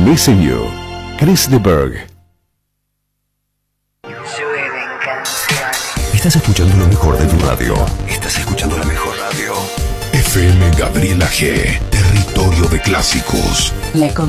Listen You, Chris de Burgh. Estás escuchando lo mejor de tu radio. Estás escuchando la mejor radio. FM Gabriela G. Territorio de clásicos.